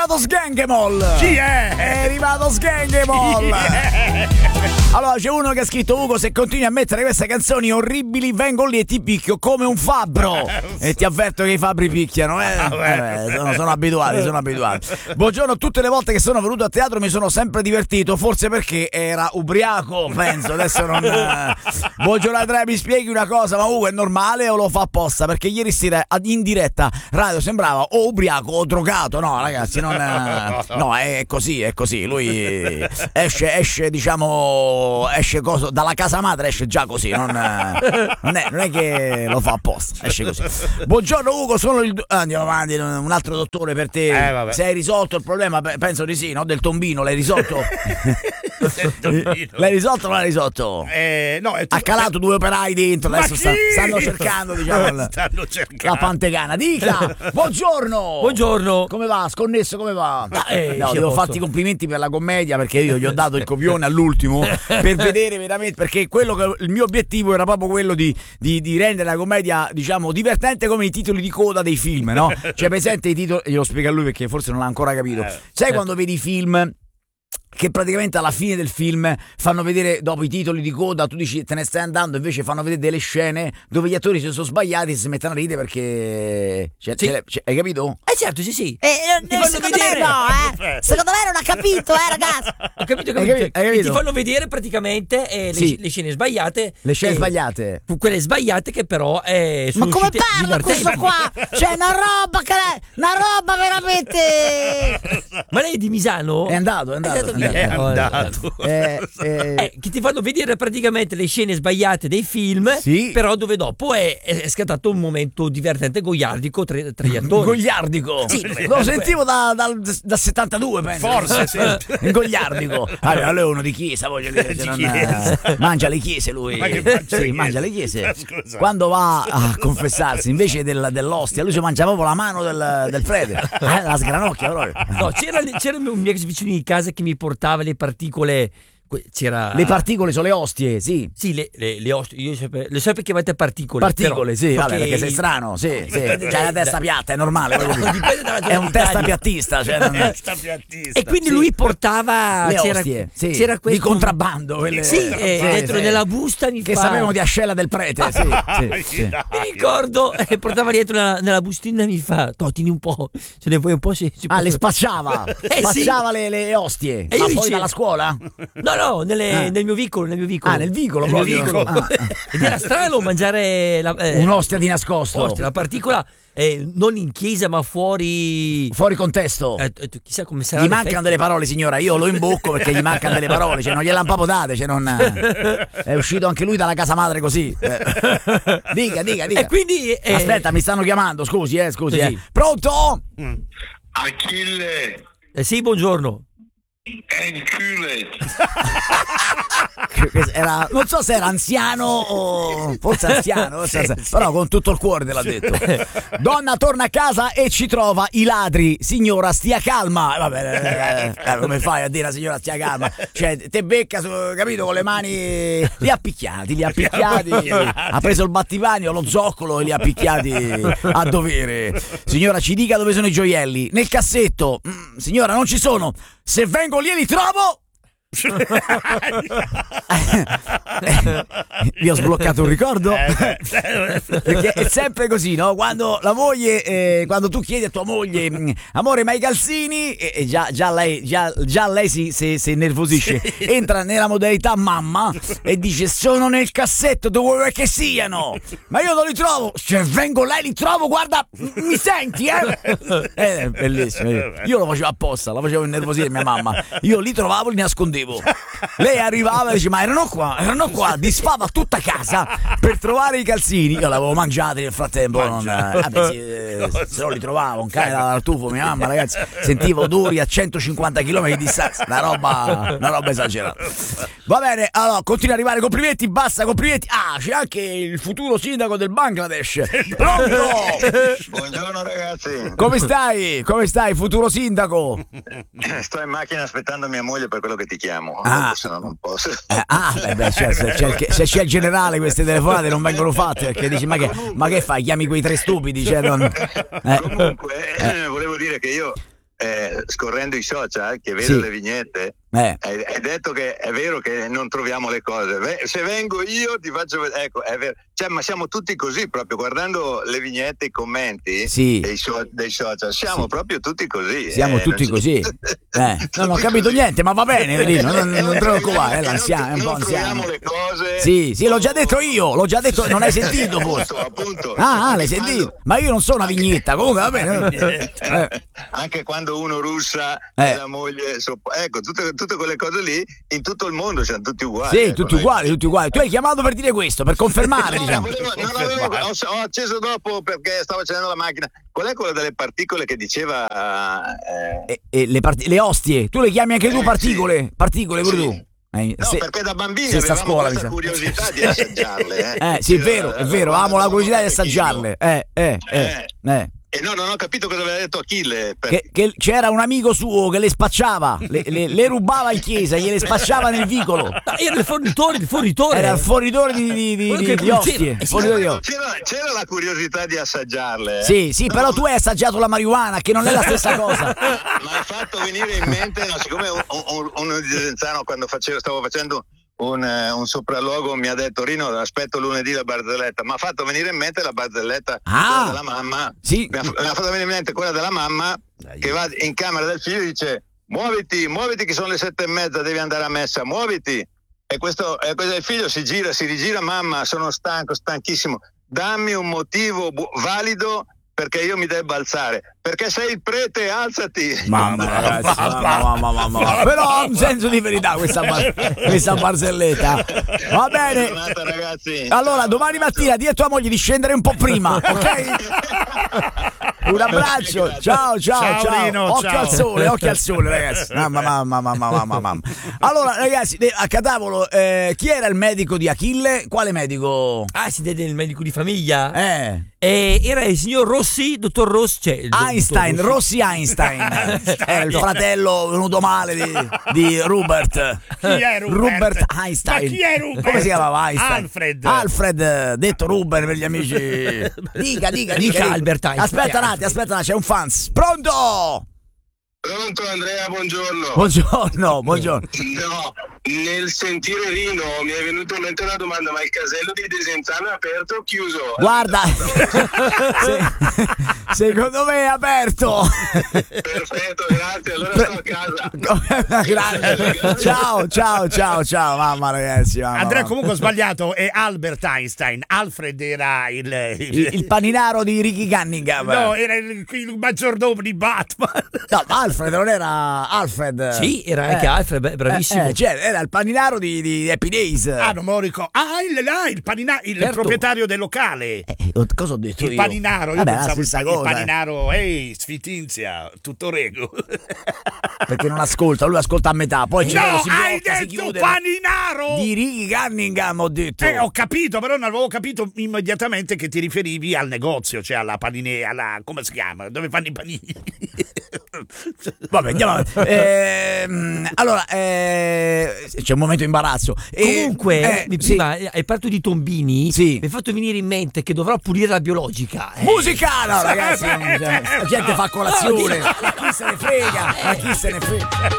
arrivato Sgangemol. Chi è? È arrivato Sgangemol. Allora c'è uno che ha scritto: Ugo, se continui a mettere queste canzoni orribili vengo lì e ti picchio come un fabbro. E ti avverto che i fabbri picchiano, sono abituati. Buongiorno, tutte le volte che sono venuto a teatro mi sono sempre divertito, forse perché era ubriaco, penso, adesso non... Buongiorno Andrea, mi spieghi una cosa, ma Ugo è normale o lo fa apposta? Perché ieri sera in diretta radio sembrava o ubriaco o drogato. No ragazzi, no, è così, lui esce diciamo, esce dalla casa madre, esce già così, non è che lo fa apposta, esce così. Buongiorno Ugo, sono andiamo avanti, un altro dottore per te. Se hai risolto il problema, penso di sì, no? Del tombino, l'hai risolto? L'hai risolto o non l'hai risolto? No, ha calato 2 operai dentro, adesso stanno cercando, diciamo, la pantegana. Dica, buongiorno. Come va? Sconnesso, come va? No, devo farti i complimenti per la commedia, perché io gli ho dato il copione all'ultimo per vedere veramente, perché il mio obiettivo era proprio quello di rendere la commedia, diciamo, divertente come i titoli di coda dei film, no? Cioè, presente i titoli, glielo spiego a lui perché forse non l'ha ancora capito. Sai quando vedi i film che praticamente alla fine del film fanno vedere, dopo i titoli di coda, tu dici te ne stai andando, invece fanno vedere delle scene dove gli attori si sono sbagliati e si mettono a ridere perché hai capito? Certo, sì. Secondo me no, secondo me non ha capito, ragazzi. Ho capito. Hai capito? Ti fanno vedere praticamente le scene sbagliate. Le scene sbagliate. Quelle sbagliate che però sono ma come parla questo qua? C'è una roba veramente. Ma lei è di Misano? È andato. Che ti fanno vedere praticamente le scene sbagliate dei film, però dove dopo è scattato un momento divertente goliardico tra gli attori. Goliardico? Sì, lo sentivo dal 72, penso. Forse sì. Goliardico. Allora lui è uno di chiesa, voglio dire, mangia le chiese lui. Mangia le chiese. Scusa. Quando va a confessarsi invece dell'ostia, lui si mangia proprio la mano del prete. La sgranocchia proprio. No, c'era un mio ex vicino di casa che mi portava le particole. Le particole sono le ostie, sì. Sì, le ostie. Io le so perché avete particole. Particole, sì, vabbè, perché sei strano, sì. C'hai la testa piatta, è normale. È un testa piattista, E quindi lui portava le ostie, c'era questo di contrabbando, dentro nella busta che sapevano di ascella del prete, sì. Mi ricordo, portava dietro nella bustina e mi fa: tieni un po', se ne vuoi un po'. Le spacciava. Spacciava le ostie. Ma poi dalla scuola? No, nel mio vicolo. Nel vicolo proprio. Ed era strano mangiare un'ostia di nascosto. La particola non in chiesa ma fuori contesto. Chissà come sarà. Gli mancano delle parole, signora. Io lo imbocco perché gli mancano delle parole. Cioè non gliel'hanno proprio date. È uscito anche lui dalla casa madre così. Dica. E quindi aspetta, mi stanno chiamando. Scusi. Pronto? Achille. Sì, buongiorno. Non so se era anziano o forse anziano, però con tutto il cuore te l'ha detto. Donna torna a casa e ci trova i ladri. Signora, stia calma. Vabbè, come fai a dire la signora stia calma? Cioè, te becca, capito, con le mani. Li ha picchiati. Ha preso il battipanio, lo zoccolo e li ha picchiati a dovere. Signora, ci dica dove sono i gioielli. Nel cassetto. Signora, non ci sono. Se vengo lì e li trovo. Vi ho sbloccato un ricordo. Perché è sempre così, no? Quando la moglie, quando tu chiedi a tua moglie: amore, ma i calzini? E già lei si nervosisce. Entra nella modalità mamma e dice: sono nel cassetto, dove vuoi che siano? Ma io non li trovo. Se vengo là e li trovo, guarda, mi senti, È bellissimo. Io lo facevo apposta, la facevo innervosire mia mamma. Io li trovavo, li nascondevo. Lei arrivava e dice: ma erano qua, disfava tutta casa per trovare i calzini. Io l'avevo mangiati nel frattempo. Se non li trovavo, un cane dal tufo, mia mamma, ragazzi, sentivo odori a 150 km di distanza. Una roba esagerata. Va bene, allora continua ad arrivare complimenti, basta complimenti. C'è anche il futuro sindaco del Bangladesh. Pronto? Buongiorno ragazzi. Come stai, futuro sindaco? Sto in macchina aspettando mia moglie per quello che ti chiamo. Se no non posso. Se c'è il generale, queste telefonate non vengono fatte perché dici: ma che fai? Chiami quei 3 stupidi? Comunque, volevo dire che io scorrendo i social, che vedo le vignette, hai detto che è vero che non troviamo le cose. Se vengo io ti faccio vedere, ecco, è vero. Cioè, ma siamo tutti così, proprio guardando le vignette, i commenti dei social, siamo proprio tutti così. Siamo tutti così. Non ho capito niente, ma va bene, vedi, non preoccupare, l'anziano, è un po' anziano. Troviamo le cose. Sì, l'ho già detto io, non hai sentito forse? Appunto. L'hai sentito? Ma io non sono una vignetta, comunque va bene. Anche quando uno russa e la moglie, ecco, tutte quelle cose lì, in tutto il mondo siamo tutti uguali. Sì, tutti uguali. Tu hai chiamato per dire questo, per confermare, diciamo. Ho acceso dopo perché stavo accendendo la macchina. Qual è quella delle particole che diceva? Le ostie, tu le chiami anche tu particole? Sì. Particole pure tu? No, perché da bambini avevamo questa curiosità di assaggiarle. Sì, è vero, amo la curiosità di assaggiarle. No, non ho capito cosa aveva detto Achille. Che c'era un amico suo che le spacciava, le rubava in chiesa, gliele spacciava nel vicolo. Era il fornitore. Era il fornitore di ostie. C'era la curiosità di assaggiarle. Sì, però tu hai assaggiato la marijuana, che non è la stessa cosa. Ma hai fatto venire in mente, siccome uno di Desenzano, quando stavo facendo un sopralluogo, mi ha detto: Rino, aspetto lunedì la barzelletta. Mi ha fatto venire in mente la barzelletta quella della mamma. Sì. Mi ha fatto venire in mente quella della mamma che va in camera del figlio e dice: muoviti che sono le 7:30, devi andare a messa, muoviti. E questo il figlio si rigira: mamma, sono stanchissimo, dammi un motivo valido perché io mi debba alzare. Perché sei il prete, alzati. Mamma, ragazzi, mamma. Però ha un senso di verità questa barzelletta. Va bene. Buonanotte, ragazzi. Allora, domani mattina di a tua moglie di scendere un po' prima, ok? Un abbraccio, ciao. Rino, occhio al sole, ragazzi. Mamma. Allora, ragazzi, a Catavolo, chi era il medico di Achille? Quale medico? Siete il medico di famiglia? Era il signor Rossi, dottor Rossi, Einstein, Rossi Einstein. Era il fratello venuto male di Rupert. Chi è Rupert Einstein. Ma chi è Rupert? Come si chiamava Einstein? Alfred, detto Rupert per gli amici. Dica Albert Einstein. Aspetta un attimo, c'è un fans. Pronto, Andrea, buongiorno. Buongiorno. No, nel sentire Rino mi è venuta in mente una domanda: ma il casello di Desenzano è aperto o chiuso? Guarda, secondo me è aperto. Perfetto, grazie, allora sto a casa. Grazie. Ciao, mamma, ragazzi. Andrea comunque ho sbagliato, è Albert Einstein. Alfred era il paninaro di Ricky Cunningham. No, era il maggiordomo di Batman. No, Alfred non era Alfred. Sì, era anche Alfred, bravissimo. Era il paninaro di Happy Days. Non me lo ricordo. Il paninaro, il proprietario del locale. Cosa ho detto il io? Paninaro, io pensavo il paninaro, sfitinzia, tutto rego. Perché non ascolta, lui ascolta a metà, poi hai detto paninaro! Di Ricky Cunningham, ho detto. Ho capito, però non avevo capito immediatamente che ti riferivi al negozio, cioè alla paninera, come si chiama? Dove fanno i panini? Vabbè, andiamo avanti. Allora, c'è un momento imbarazzo. Comunque, prima hai parlato di tombini. Sì. Mi hai fatto venire in mente che dovrò pulire la biologica. Musicale, ragazzi. La gente fa colazione. Ma chi se ne frega?